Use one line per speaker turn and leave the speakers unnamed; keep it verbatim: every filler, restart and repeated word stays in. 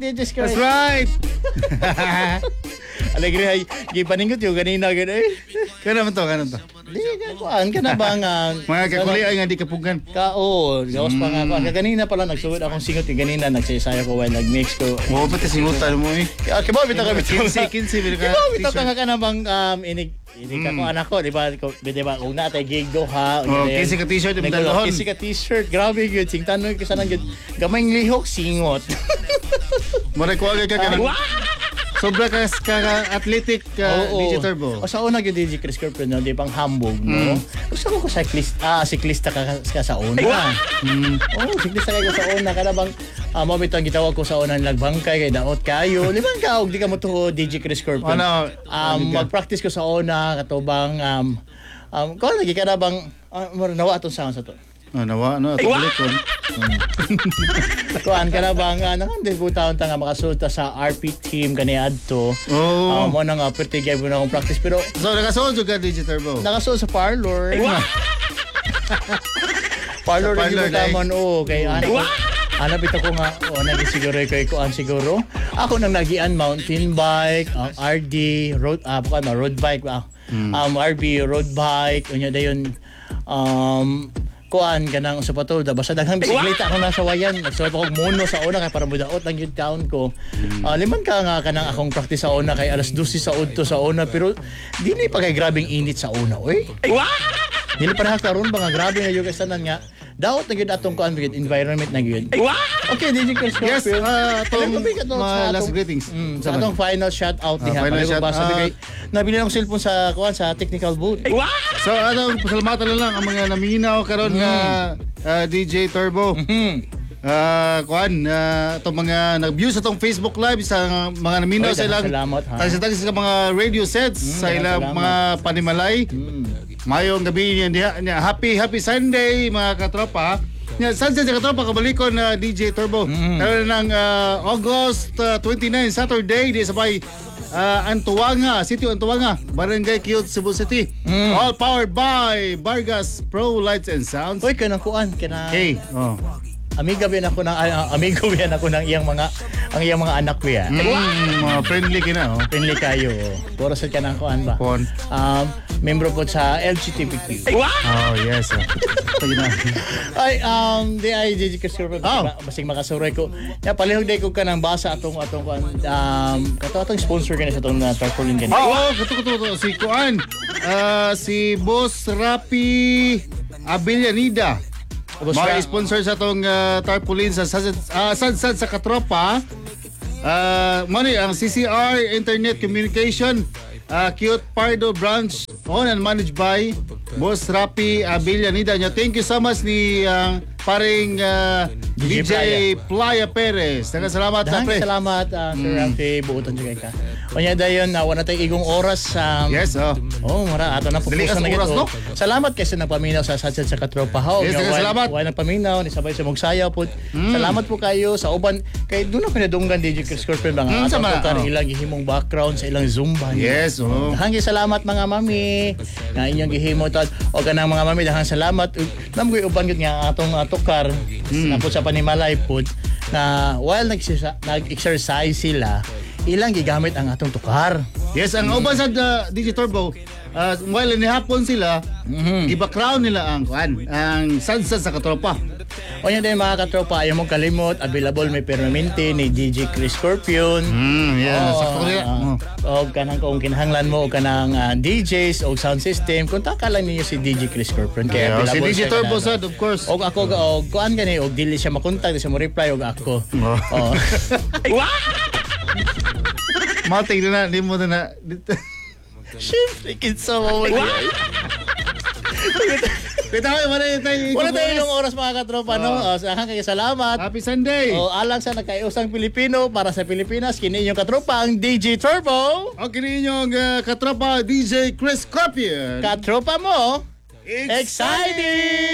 D J Sky.
That's right.
Alegre ay gipaningot yung ganina gid eh.
Kana man to, kana to.
Di ka kuan kana ba nga
Mga kakuli ay nga di kapugan.
ka oh, gawas pa nga kuan. Ganina pala nagsuot akong singot yung ganina nagsaysayo ko while nag-mix ko.
Mo pati singutan mo eh.
Kaya kibaw bitaw ka bitaw.
quince, quince bitaw ka.
Kibaw bitaw ka nga kana bang um inig inig ka ko anak ko, di ba? Ko- Di ba kung natay gig do ha.
Oh, kisi ka t-shirt yung dalahon.
Kisi ka t-shirt. Grabe gyud sing tanon ko sana gyud. Gamay ng lihok singot.
Mura ko agad ka kana. Sobra ka ka athletic ka
Oo.
D J Turbo.
O sa una gyud D J Chris Corpio no, di pang hambog no. Gusto ko ko cyclist ah siklista ka, ka sa una. Mm. Oh, siklista kay ko sa una kada bang ah, mo bitang gitawag ko sa una nagbangkay kay daot kayo. Liman ka og di ka mo to D J Chris Corpio.
Ano?
Um mag-practice ko sa una katubang um um ko lagi kada bang uh, nawa atong sound sa to.
Oh, nawa no, tulik ko.
Kuan ka na bang uh, nakandebutaon ta nga makasulta sa R P team kani adto.
Oh.
Uh, mo nang uh, pretty gyud mo na akong practice pero
So nakasuod jud ka D J Turbo.
nakasuot sa parlor. Parlor rin
parlor,
yung tamon o kay ana ko. Ana bitaw ko nga o nagisiguro kay ko an siguro. Ako nang nagian mountain bike, ang R D road ah uh, road bike ah. Um R B road bike unya dayon um kuan kanang sa patulda basta daghang bisikleta ako nasa wayan nagsuot ako og mono sa una kay para mudaot lang yung town ko. Ah, liman ka nga kanang akong practice sa una kay alas dose sa udto sa una pero dili pa kay grabing init sa una oy. Dili pa nakaroon ba nga grabe nga yung kasanan nga daot na gyud atong kuan gyud environment na gyud. Okay, D J Chris
Yes,
Corpio.
uh, itong
Alam mo ba ito,
mga
sa
last
atong-
greetings.
Mm, sa atong final shout out
Ah,
diha.
final
Final
shout
shout sabi
out.
kay nabili akong cellphone sa kuan sa technical booth.
So ano, pasalamatan na lang ang mga naminaw karon nga uh, D J Turbo.
Hmm.
Ah, kuan uh, itong mga nag-view sa itong Facebook Live sa mga naminaw
Oy,
sa ilang
salamat, ha?
tagsa-tagsa sa mga radio sets sa ilang
salamat.
mga panimalay.
Hmm.
Mayong gabi niya diha. niya. Happy happy Sunday mga katropa. Nya sa sa katropa kabalikon na D J Turbo. Karon ng uh, August uh, twenty-nine Saturday di sabay uh, Antuanga, City of Antuanga, Barangay Cute, Cebu City. All powered by Vargas Pro Lights and Sounds.
Oy kanang kuan kanang
Okay. Oh.
amiga biyan ako ng uh, amigo biyan ako ng iyang mga ang iyang mga anak biya.
Mm, mga friendly kina oh.
Pinli kayo. Puro sa kanang kuan ba?
Pon.
Um membro po sa L G B T Q.
Oh, yes. Oh. Sige na.
Ay, um, di ay J J Casper
Oh.
basig makasuroy ko. Ya palihog day ko kanang basa atong atong kuan um kato atong sponsor kani sa atong uh, tarpaulin kani.
Oo, oh, kuto kuto kuto si Kuan. Ah, si Boss Rapi Avellaneda.
Boss
Mga
Ra-
sponsor sa itong uh, tarpaulin sa sad uh, sad sa katropa. Uh, money ang C C R Internet Communication uh, Cute Pardo branch owned and managed by Boss Rapi Avellaneda. Thank you so much ni uh, paring uh, D
D J
J Playa Perez. Daghang salamat na
Dahang
pre.
salamat uh, Sir Rafi buutan jud kay ka. Unya dayon na wala tay igong oras um,
Yes, oh.
Oh, mara ato na
Dili
pupusan
ka sa
na
oras,
gito.
no?
Salamat kasi nagpaminaw sa Satsat sa Katropa Haw.
Yes, daghang salamat.
Wala nagpaminaw ni sabay sa Mugsayaw po. Salamat po kayo sa uban kay doon na pinadunggan D J Chris Scorpion mga
Mm,
ato
sama,
po kan
oh.
ilang gihimong background sa ilang Zumba.
Yes, oh.
Daghang salamat mga mami. Nga inyong gihimo tad o kanang mga mami daghang salamat. Namgoy uban gyud nga atong uh, tukar
Mm.
na po sa panimalay po na while nagsisa- nag-exercise sila ilang gigamit ang atong tukar.
Yes, ang uban sa uh, D J Turbo, uh, while inihapon sila, i-background nila ang kuan, ang sadsad sa katropa.
O yan din mga katropa, ayaw mong kalimot, available may permanente ni D J Chris Scorpion.
Mm, yeah,
Oo,
sakto nila.
ah,
Oh.
O kanang kung kinahanglan mo o kanang ah, D Js o sound system, kontak lang ninyo si D J Chris Scorpion.
Yeah, si D J
siya
Turbo
kanang-
sad, of course.
Og ako og kuan gani og dili siya makontak, di siya mo reply og ako.
Oh.
Oh.
Matig na na, di mo na na.
Siyempre, kinsa mo man yan.
Kita ko, wala yung tayo.
Wala tayo ilang oras mga katropa, no? O, sa akin kayo salamat.
Happy Sunday!
O, alang sa nagkaiusang Pilipino para sa Pilipinas, kini inyong katropa ang D J Turbo.
Okay ninyong uh, katropa D J Chris Scorpion.
Katropa mo,
Exciting!
exciting!